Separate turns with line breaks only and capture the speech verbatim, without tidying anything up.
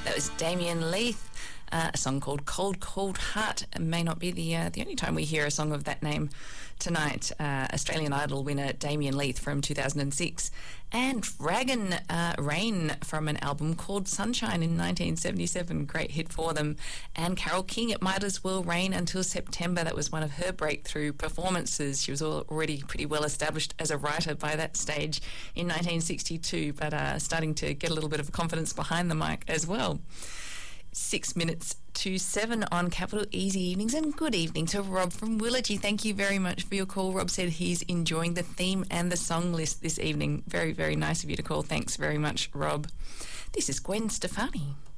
That was Damien Leith, uh, a song called Cold Cold Heart. It may not be the uh, the only time we hear a song of that name tonight. Uh, Australian Idol winner Damien Leith from two thousand six, and Dragon uh, Rain from an album called Sunshine in nineteen seventy-seven. Great hit for them. And Carole King, It Might As Well Rain Until September. That was one of her breakthrough performances. She was already pretty well established as a writer by that stage in nineteen sixty-two, but uh, starting to get a little bit of confidence behind the mic as well. Six minutes to seven on Capital Easy Evenings, and good evening to Rob from Willagee. Thank you very much for your call. Rob said he's enjoying the theme and the song list this evening. Very, very nice of you to call. Thanks very much, Rob. This is Gwen Stefani.